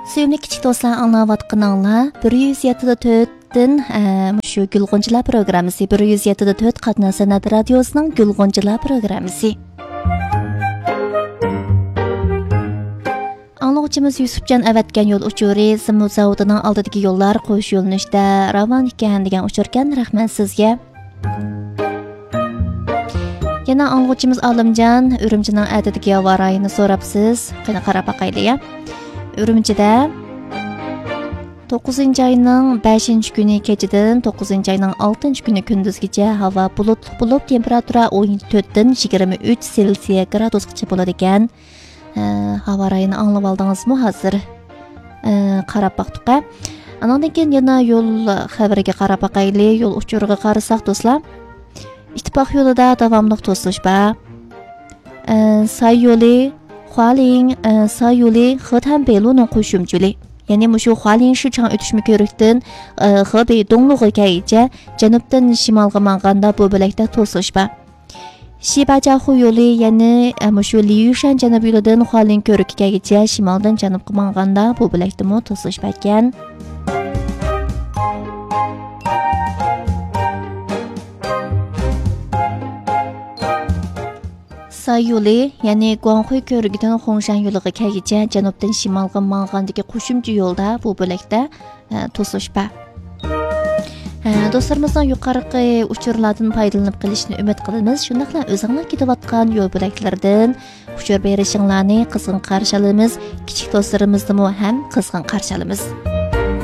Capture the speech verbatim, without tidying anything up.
Sevimli kichik do'stlar, anglayotganinglar bir yuz yetti nuqta to'rt dan shu Gulg'unchilar programmasi bir yuz yetti nuqta to'rt Qatna san'at radiosining Gulg'unchilar programmasi. Anglag'uchimiz Yusufjon avatgan yo'l uchuri Simut zavodining oldidagi yo'llar qo'sh yo'nalishda ravon ekan degan uchurgan. Rahmat sizga. Yana anglag'uchimiz Olimjon Urumchining atidagi havo rayini so'rabsiz. Qani qarab baqayli. Urumchida to'qqizinchi oyning beshinchi kuni kechadan to'qqizinchi oyning oltinchi kuni kunduzgacha havo bulutli bo'lib, temperatura o'n to'rt dan yigirma uch Selsiya gradusgacha bo'ladi ekan. Havo rayini anglab oldingizmi hozir? Qarab baqdiq. Andan keyin yana yo'l xabariga qarab baqayli. Yo'l uchuriga qarasak do'stlar, ittifoq yo'lida davomli to'silish bor. Say yo'li Hualin Say yo'li Xetan Beiluning qo'shimchili. Ya'ni mushu Hualin Shichang o'tish mukirlikdan Hebei Donglug'igacha janubdan shimolga manganda bu bo'lakda to'silish bor. Shibajahu yo'li, ya'ni mushu Liyushan janub yo'lidan Hualin ko'rikigacha shimoldan janubga manganda bu bo'lakda mo to'silish bor ekan. Say yo'li, ya'ni Guanghui ko'rigidan Xongshan yo'liga kelgacha janubdan shimolga mangandagi qo'shimcha yo'lda bu bo'lakda to'silish bor. Do'stlarimizning yuqorqi uchurlardan foydalanib qilishni umid qilamiz. Shundaqla o'zinglar ketayotgan yo'l bo'laklardan uchur berishinglarni qizg'in qarshi olamiz. Kichik do'stlarimizni ham qizg'in qarshi olamiz.